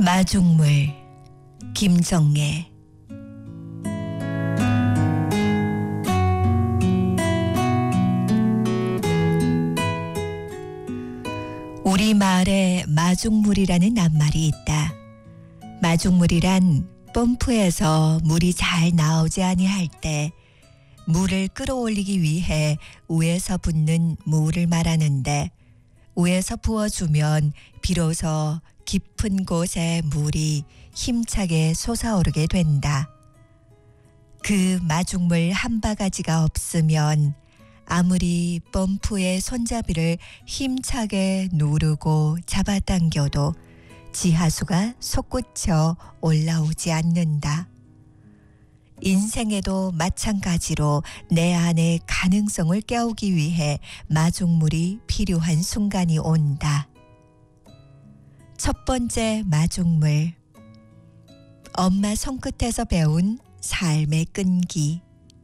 마중물 김정애. 우리마을에 마중물이라는 낱말이 있다. 마중물이란 펌프에서 물이 잘 나오지 아니할 때 물을 끌어올리기 위해 위에서 붓는 물을 말하는데, 위에서 부어주면 비로소 깊은 곳에 물이 힘차게 솟아오르게 된다. 그 마중물 한 바가지가 없으면 아무리 펌프의 손잡이를 힘차게 누르고 잡아당겨도 지하수가 솟구쳐 올라오지 않는다. 인생에도 마찬가지로 내 안의 가능성을 깨우기 위해 마중물이 필요한 순간이 온다. 첫 번째 마중물. 엄마 손끝에서 배운 삶의 끈기.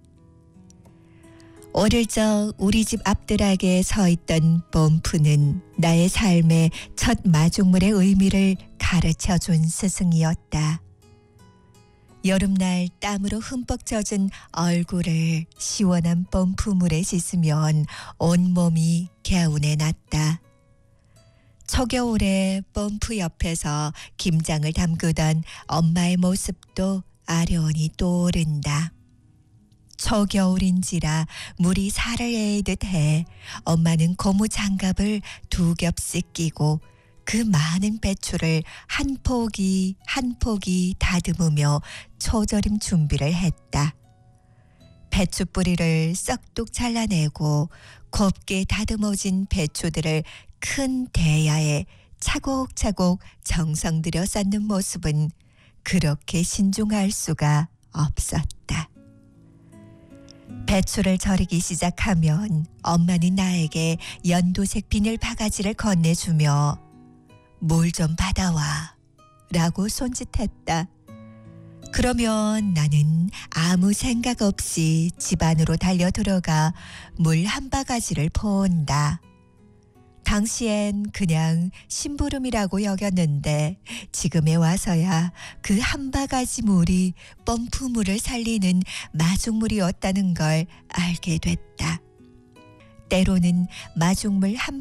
어릴 적 우리 집 앞뜰하게 서 있던 펌프는 나의 삶의 첫 마중물의 의미를 가르쳐준 스승이었다. 여름날 땀으로 흠뻑 젖은 얼굴을 시원한 펌프물에 씻으면 온몸이 개운해 났다. 초겨울에 펌프 옆에서 김장을 담그던 엄마의 모습도 아련히 떠오른다. 초겨울인지라 물이 살을 에이듯 해 엄마는 고무 장갑을 2겹씩 끼고 그 많은 배추를 한 포기 한 포기 다듬으며 초절임 준비를 했다. 배추 뿌리를 썩둑 잘라내고 곱게 다듬어진 배추들을 큰 대야에 차곡차곡 정성 들여 쌓는 모습은 그렇게 신중할 수가 없었다. 배추를 절이기 시작하면 엄마는 나에게 연두색 비닐 바가지를 건네주며 물 좀 받아와 라고 손짓했다. 그러면 나는 아무 생각 없이 집 안으로 달려 들어가 물 한 바가지를 퍼온다. 당시엔 그냥 심부름이라고 여겼는데 지금에 와서야 그 한 바가지 물이 펌프물을 살리는 마중물이었다는 걸 알게 됐다. 때로는 마중물 한